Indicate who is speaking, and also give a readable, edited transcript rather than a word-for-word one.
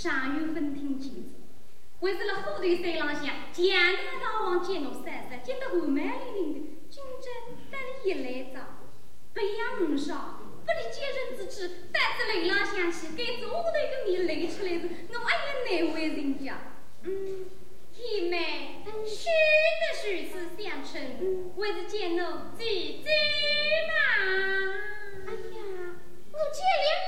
Speaker 1: 尚有分听妻子，为是了后头山浪向，江南大王见我闪闪，见得后满里领的，今朝带你一来找，不要少。不理解人之志，但是雷浪想起，该做我的一个你累出来是，我爱也难为人家。
Speaker 2: 姨妹，须得如此相称，为是见我姐姐嘛。
Speaker 3: 哎呀，我见了